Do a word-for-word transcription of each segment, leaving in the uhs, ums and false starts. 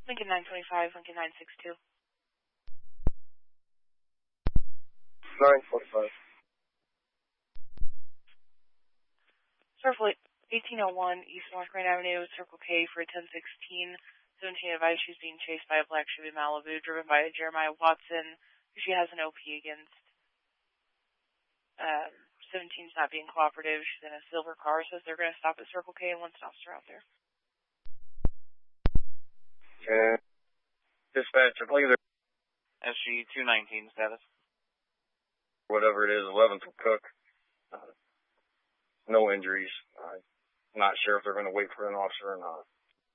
Lincoln nine twenty-five, Lincoln nine sixty-two. nine forty-five. Starfleet eighteen oh one East North Grand Avenue, Circle K for ten sixteen. seventeen advised she's being chased by a black Chevy Malibu driven by a Jeremiah Watson, who she has an O P against. Um, seventeen's not being cooperative. She's in a silver car, says they're going to stop at Circle K, and one stops her out there. Okay. Dispatch, I believe they're S G two nineteen status. Whatever it is, eleventh will Cook. Uh, no injuries. I'm not sure if they're going to wait for an officer or not.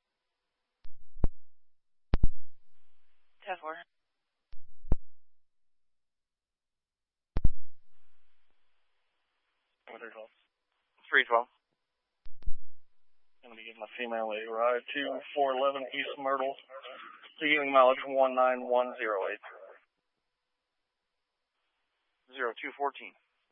ten four. three twelve. I'm going to give my female a ride to four eleven East Myrtle. Beginning mileage one nine one zero eight. zero two fourteen.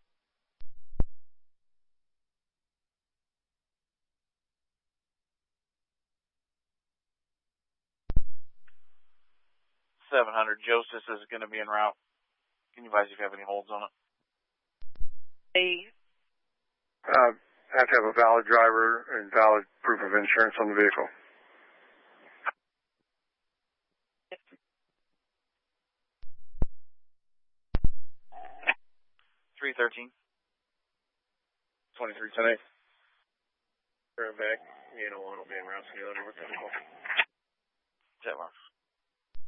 seven hundred, Joseph is going to be en route. Can you advise if you have any holds on it? They Uh, have to have a valid driver and valid proof of insurance on the vehicle. three thirteen. twenty-three ten eight. Turn back. You know, one will be en route to the other. We're technical. Jet marks.